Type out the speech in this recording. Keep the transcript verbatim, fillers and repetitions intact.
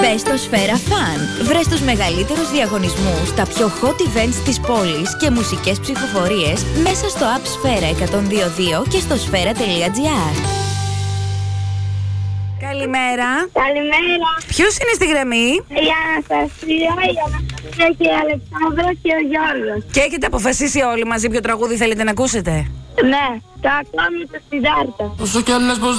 Μπες στο Σφαίρα Fun. Βρες τους μεγαλύτερους διαγωνισμούς, τα πιο hot events της πόλης και μουσικές ψηφοφορίες μέσα στο app Σφαίρα εκατόν δύο δύο και στο σφαίρα τελεία τζι άρ. Καλημέρα. Καλημέρα. Ποιος είναι στη γραμμή? Η Αναστασία, η Αναστασία και η Αλεξάνδρα και ο Γιώργος. Και έχετε αποφασίσει όλοι μαζί ποιο τραγούδι θέλετε να ακούσετε? Ναι, το ακόμη το Σιδάρτα. Όσο κι αν λες πως